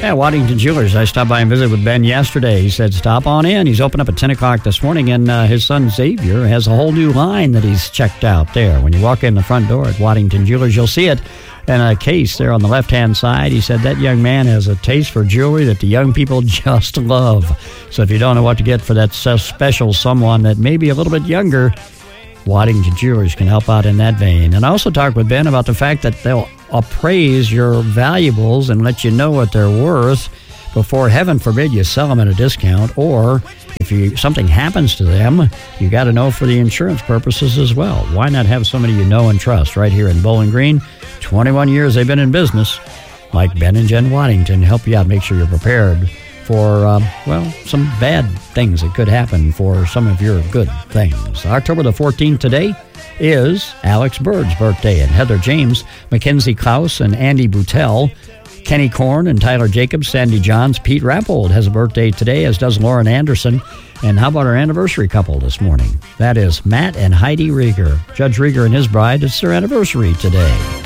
Yeah, Waddington Jewelers. I stopped by and visited with Ben yesterday. He said, stop on in. He's opened up at 10 o'clock this morning, and his son Xavier has a whole new line that he's checked out there. When you walk in the front door at Waddington Jewelers, you'll see it in a case there on the left-hand side. He said that young man has a taste for jewelry that the young people just love. So if you don't know what to get for that special someone that may be a little bit younger, Waddington Jewelers can help out in that vein. And I also talked with Ben about the fact that they'll appraise your valuables and let you know what they're worth before, heaven forbid, you sell them at a discount, or if something happens to them, you got to know for the insurance purposes as well. Why not have somebody you know and trust right here in Bowling Green? 21 years they've been in business, like Ben and Jen Waddington, help you out, make sure you're prepared for, some bad things that could happen for some of your good things. October the 14th today is Alex Bird's birthday, and Heather James, Mackenzie Klaus, and Andy Boutel, Kenny Korn and Tyler Jacobs, Sandy Johns, Pete Rappold has a birthday today, as does Lauren Anderson. And how about our anniversary couple this morning? That is Matt and Heidi Rieger. Judge Rieger and his bride, it's their anniversary today.